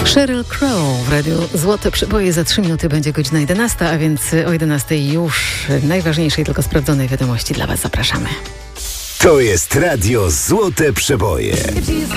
Sheryl Crow w radiu Złote Przeboje. Za 3 minuty będzie godzina 11, a więc o 11 już najważniejszej, tylko sprawdzonej wiadomości dla Was zapraszamy. To jest radio Złote Przeboje.